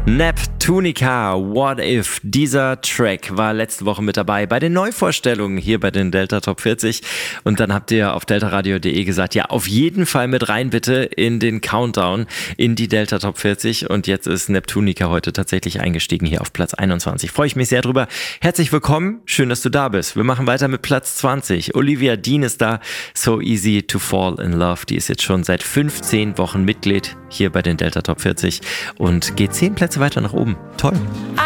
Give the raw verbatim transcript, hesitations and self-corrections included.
Neptunica, What If? Dieser Track war letzte Woche mit dabei bei den Neuvorstellungen hier bei den Delta Top vierzig. Und dann habt ihr auf deltaradio punkt de gesagt, ja, auf jeden Fall mit rein bitte in den Countdown in die Delta Top vierzig. Und jetzt ist Neptunica heute tatsächlich eingestiegen hier auf Platz einundzwanzig. Freue ich mich sehr drüber. Herzlich willkommen, schön, dass du da bist. Wir machen weiter mit Platz zwanzig. Olivia Dean ist da, So Easy to Fall in Love. Die ist jetzt schon seit fünfzehn Wochen Mitglied hier bei den Delta Top vierzig und geht zehn Plätze weiter nach oben. Toll.